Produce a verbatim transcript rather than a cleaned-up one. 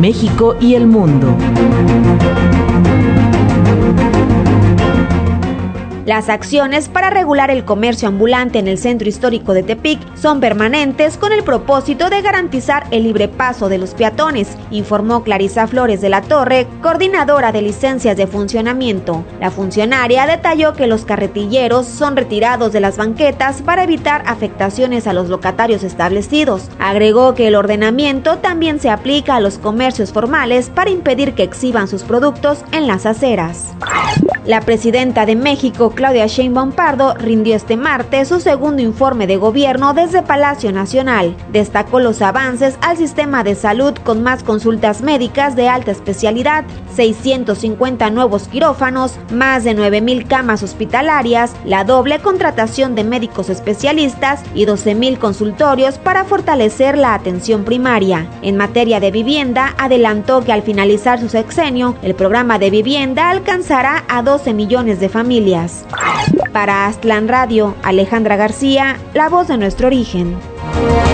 México y el mundo. Las acciones para regular el comercio ambulante en el centro histórico de Tepic son permanentes con el propósito de garantizar el libre paso de los peatones, informó Clarisa Flores de la Torre, coordinadora de licencias de funcionamiento. La funcionaria detalló que los carretilleros son retirados de las banquetas para evitar afectaciones a los locatarios establecidos. Agregó que el ordenamiento también se aplica a los comercios formales para impedir que exhiban sus productos en las aceras. La presidenta de México, Claudia Sheinbaum Pardo, rindió este martes su segundo informe de gobierno desde Palacio Nacional. Destacó los avances al sistema de salud con más consultas médicas de alta especialidad, seiscientos cincuenta nuevos quirófanos, más de nueve mil camas hospitalarias, la doble contratación de médicos especialistas y doce mil consultorios para fortalecer la atención primaria. En materia de vivienda, adelantó que al finalizar su sexenio, el programa de vivienda alcanzará a doce millones de familias. Para Aztlán Radio, Alejandra García, la voz de nuestro origen.